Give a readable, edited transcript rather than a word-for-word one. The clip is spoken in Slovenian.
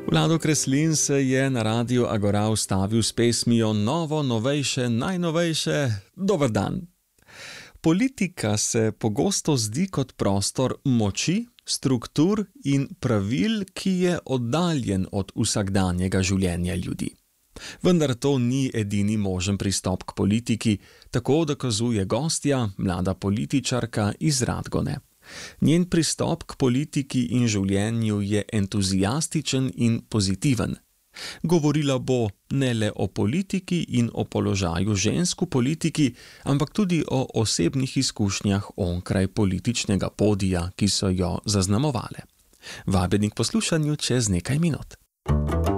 Vlado Kreslin se je na Radiu Agora ustavil s pesmijo Novo, novejše, najnovejše, dober dan. Politika se pogosto zdi kot prostor moči, struktur in pravil, ki je oddaljen od vsakdanjega življenja ljudi. Vendar to ni edini možen pristop k politiki, tako dokazuje gostja, mlada političarka iz Radgone. Njen pristop k politiki in življenju je entuzijastičen in pozitiven. Govorila bo ne le o politiki in o položaju žensk v politiki, ampak tudi o osebnih izkušnjah onkraj političnega podija, ki so jo zaznamovale. Vabljeni k poslušanju čez nekaj minut.